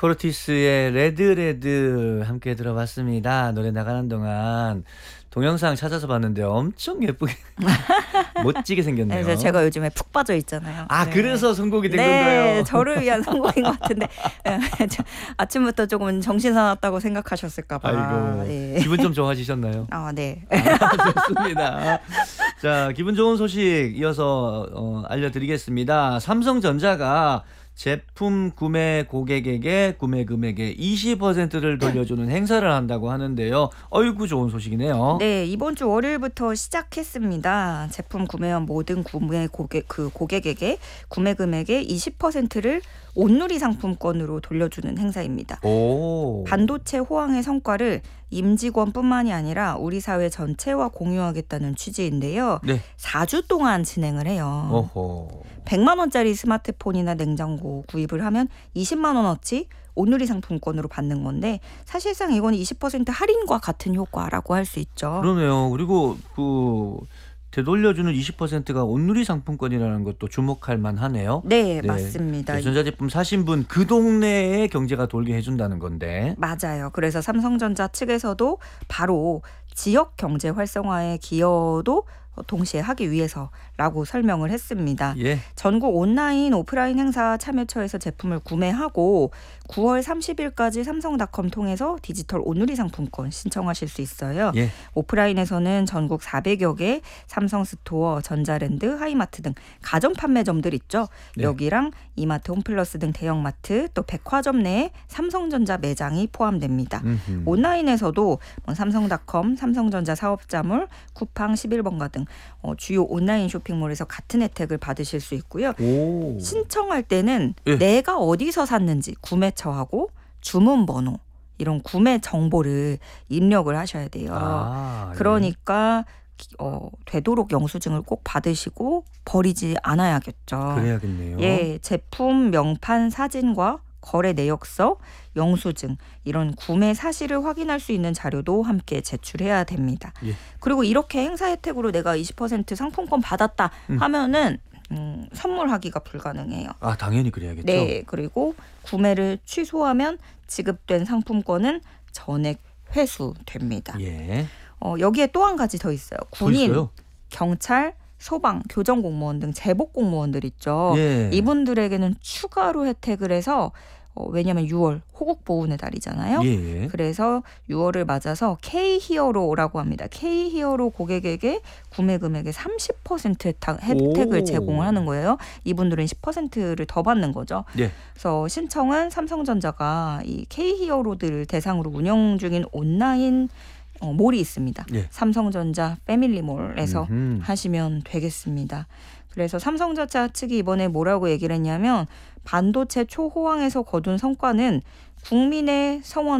코르티스의 레드 함께 들어봤습니다. 노래 나가는 동안 동영상 찾아서 봤는데 엄청 예쁘게 멋지게 생겼네요. 네, 제가 요즘에 푹 빠져 있잖아요. 아, 네. 그래서 선곡이 된 네, 건가요? 저를 위한 선곡인 것 같은데 아침부터 조금 정신 사납다고 생각하셨을까 봐. 아이고, 네. 기분 좀 좋아지셨나요? 아, 네. 좋습니다. 자, 기분 좋은 소식 이어서 알려드리겠습니다. 삼성전자가 제품 구매 고객에게 구매 금액의 20%를 돌려주는 행사를 한다고 하는데요. 어이구, 좋은 소식이네요. 네, 이번 주 월요일부터 시작했습니다. 제품 구매한 모든 고객에게 구매 금액의 20%를 온누리 상품권으로 돌려주는 행사입니다. 오. 반도체 호황의 성과를 임직원뿐만이 아니라 우리 사회 전체와 공유하겠다는 취지인데요. 네. 4주 동안 진행을 해요. 오호. 100만 원짜리 스마트폰이나 냉장고 구입을 하면 20만 원어치 온누리 상품권으로 받는 건데 사실상 이건 20% 할인과 같은 효과라고 할 수 있죠. 그러네요. 그리고 되돌려주는 20%가 온누리 상품권이라는 것도 주목할 만하네요. 네, 맞습니다. 전자제품 사신 분 그 동네에 경제가 돌게 해준다는 건데. 맞아요. 그래서 삼성전자 측에서도 바로 지역 경제 활성화에 기여도 동시에 하기 위해서라고 설명을 했습니다. 예. 전국 온라인 오프라인 행사 참여처에서 제품을 구매하고 9월 30일까지 삼성닷컴 통해서 디지털 온누리 상품권 신청하실 수 있어요. 예. 오프라인에서는 전국 400여 개 삼성스토어, 전자랜드, 하이마트 등 가전 판매점들 있죠. 네. 여기랑 이마트, 홈플러스 등 대형마트 또 백화점 내에 삼성전자 매장이 포함됩니다. 온라인에서도 삼성닷컴, 삼성전자 사업자몰, 쿠팡 11번가 등 주요 온라인 쇼핑몰에서 같은 혜택을 받으실 수 있고요. 오. 신청할 때는 예. 내가 어디서 샀는지 구매처하고 주문번호 이런 구매 정보를 입력을 하셔야 돼요. 아, 그러니까 되도록 영수증을 꼭 받으시고 버리지 않아야겠죠. 그래야겠네요. 예, 제품 명판 사진과 거래 내역서, 영수증 이런 구매 사실을 확인할 수 있는 자료도 함께 제출해야 됩니다. 예. 그리고 이렇게 행사 혜택으로 내가 20% 상품권 받았다 하면은 선물하기가 불가능해요. 아, 당연히 그래야겠죠. 네, 그리고 구매를 취소하면 지급된 상품권은 전액 회수됩니다. 예. 여기에 또 한 가지 더 있어요. 군인, 있어요? 경찰, 소방, 교정공무원 등 제복 공무원들 있죠. 예. 이분들에게는 추가로 혜택을 해서 왜냐하면 6월 호국보훈의 달이잖아요. 예. 그래서 6월을 맞아서 K-히어로라고 합니다. K-히어로 고객에게 구매 금액의 30% 혜택을 오. 제공을 하는 거예요. 이분들은 10%를 더 받는 거죠. 예. 그래서 신청은 삼성전자가 이 K-히어로들 대상으로 운영 중인 온라인 몰이 있습니다. 예. 삼성전자 패밀리몰에서 음흠. 하시면 되겠습니다. 그래서 삼성전자 측이 이번에 뭐라고 얘기를 했냐면 반도체 초호황에서 거둔 성과는 국민의 성원